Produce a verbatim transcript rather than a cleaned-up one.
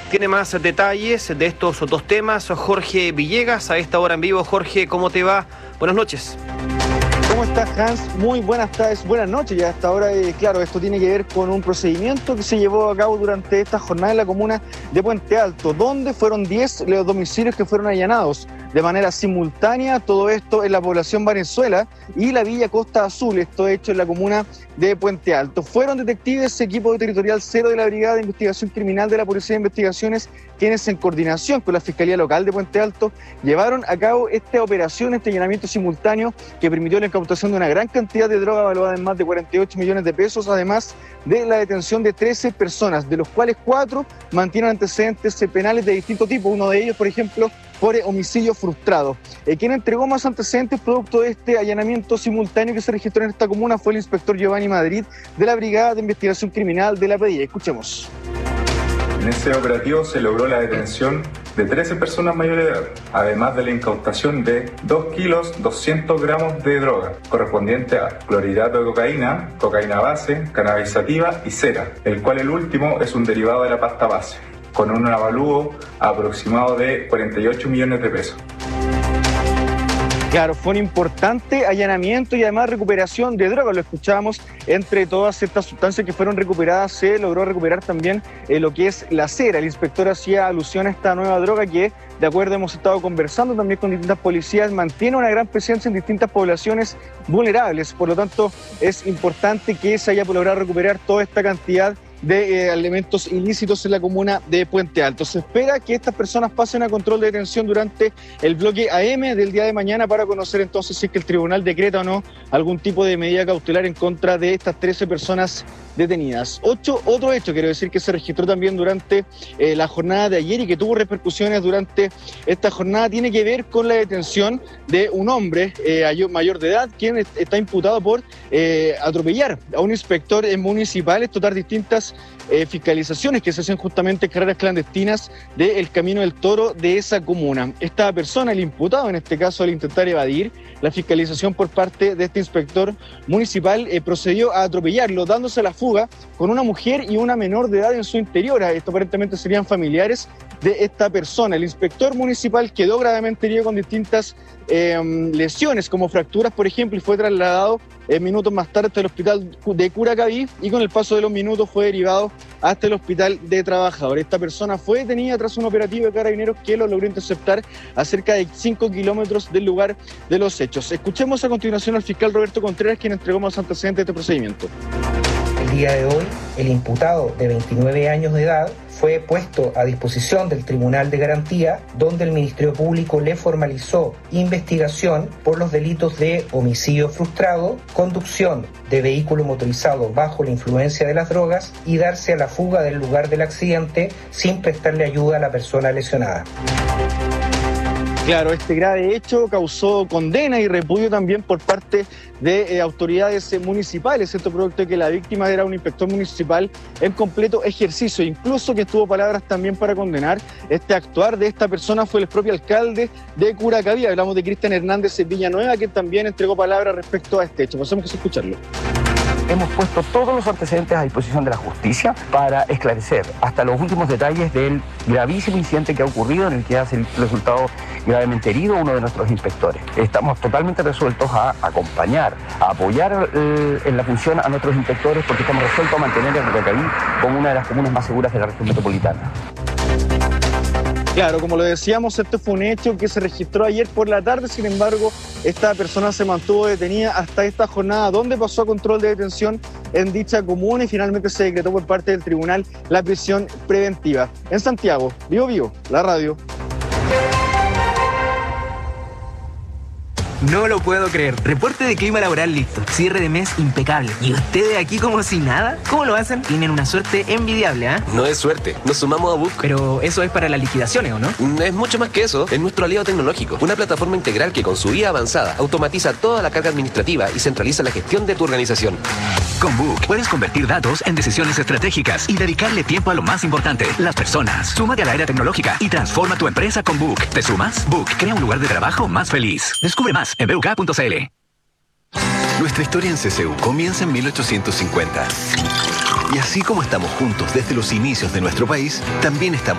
tiene más detalles de estos dos temas. Jorge Villegas, a esta hora en vivo. Jorge, ¿cómo te va? Buenas noches. ¿Cómo estás, Hans? Muy buenas tardes, buenas noches. Ya hasta ahora, eh, claro, esto tiene que ver con un procedimiento que se llevó a cabo durante esta jornada en la comuna de Puente Alto, donde fueron diez los domicilios que fueron allanados de manera simultánea. Todo esto en la población Valenzuela y la Villa Costa Azul, esto hecho en la comuna de Puente Alto. Fueron detectives, equipo territorial cero de la Brigada de Investigación Criminal de la Policía de Investigaciones, quienes en coordinación con la Fiscalía Local de Puente Alto llevaron a cabo esta operación, este allanamiento simultáneo que permitió la incautación de una gran cantidad de droga valuada en más de cuarenta y ocho millones de pesos, además de la detención de trece personas, de los cuales cuatro mantienen antecedentes penales de distinto tipo, uno de ellos, por ejemplo, por homicidio frustrado. Eh, quien entregó más antecedentes producto de este allanamiento simultáneo que se registró en esta comuna fue el inspector Giovanni Madrid de la Brigada de Investigación Criminal de la P D I. Escuchemos. En ese operativo se logró la detención de trece personas mayores de edad, además de la incautación de dos kilos doscientos gramos de droga, correspondiente a clorhidrato de cocaína, cocaína base, cannabis sativa y cera, el cual el último es un derivado de la pasta base, con un avalúo aproximado de cuarenta y ocho millones de pesos. Claro, fue un importante allanamiento y además recuperación de drogas, lo escuchábamos. Entre todas estas sustancias que fueron recuperadas se logró recuperar también eh, lo que es la cera. El inspector hacía alusión a esta nueva droga que, de acuerdo, hemos estado conversando también con distintas policías, mantiene una gran presencia en distintas poblaciones vulnerables. Por lo tanto, es importante que se haya logrado recuperar toda esta cantidad de eh, elementos ilícitos en la comuna de Puente Alto. Se espera que estas personas pasen a control de detención durante el bloque A M del día de mañana para conocer entonces si es que el tribunal decreta o no algún tipo de medida cautelar en contra de estas trece personas detenidas. Ocho, otro hecho, quiero decir, que se registró también durante eh, la jornada de ayer y que tuvo repercusiones durante esta jornada, tiene que ver con la detención de un hombre eh, mayor de edad, quien está imputado por eh, atropellar a un inspector municipal, esto dar distintas Eh, fiscalizaciones que se hacen justamente en carreras clandestinas del Camino del Toro de esa comuna. Esta persona, el imputado en este caso, al intentar evadir la fiscalización por parte de este inspector municipal, eh, procedió a atropellarlo, dándose la fuga con una mujer y una menor de edad en su interior. Esto aparentemente serían familiares de esta persona. El inspector municipal quedó gravemente herido con distintas eh, lesiones, como fracturas, por ejemplo, y fue trasladado eh, minutos más tarde hasta el hospital de Curacaví y con el paso de los minutos fue derivado hasta el hospital de Trabajadores. Esta persona fue detenida tras un operativo de carabineros que lo logró interceptar a cerca de cinco kilómetros del lugar de los hechos. Escuchemos a continuación al fiscal Roberto Contreras, quien entregó más antecedentes de este procedimiento. El día de hoy, el imputado de veintinueve años de edad fue puesto a disposición del Tribunal de Garantía, donde el Ministerio Público le formalizó investigación por los delitos de homicidio frustrado, conducción de vehículo motorizado bajo la influencia de las drogas y darse a la fuga del lugar del accidente sin prestarle ayuda a la persona lesionada. Claro, este grave hecho causó condena y repudio también por parte de eh, autoridades eh, municipales. Esto producto de que la víctima era un inspector municipal en completo ejercicio, incluso que tuvo palabras también para condenar este actuar de esta persona fue el propio alcalde de Curacaví. Hablamos de Cristian Hernández Villanueva, que también entregó palabras respecto a este hecho. Pasemos a escucharlo. Hemos puesto todos los antecedentes a disposición de la justicia para esclarecer hasta los últimos detalles del gravísimo incidente que ha ocurrido, en el que ha resultado gravemente herido uno de nuestros inspectores. Estamos totalmente resueltos a acompañar, a apoyar eh, en la función a nuestros inspectores, porque estamos resueltos a mantener el Curacaví como una de las comunas más seguras de la región metropolitana. Claro, como lo decíamos, este fue un hecho que se registró ayer por la tarde. Sin embargo, esta persona se mantuvo detenida hasta esta jornada, donde pasó a control de detención en dicha comuna y finalmente se decretó por parte del tribunal la prisión preventiva. En Santiago, Vivo Vivo, la radio. No lo puedo creer. Reporte de clima laboral listo. Cierre de mes impecable. ¿Y ustedes aquí como si nada? ¿Cómo lo hacen? Tienen una suerte envidiable, ¿ah? ¿eh? No es suerte. Nos sumamos a Book. Pero eso es para las liquidaciones, ¿o no? Es mucho más que eso. Es nuestro aliado tecnológico. Una plataforma integral que con su I A avanzada automatiza toda la carga administrativa y centraliza la gestión de tu organización. Con Book puedes convertir datos en decisiones estratégicas y dedicarle tiempo a lo más importante, las personas. Súmate a la era tecnológica y transforma tu empresa con Book. ¿Te sumas? Book crea un lugar de trabajo más feliz. Descubre más en b u k punto c l. Nuestra historia en C C U comienza en mil ochocientos cincuenta. Y así como estamos juntos desde los inicios de nuestro país, también estamos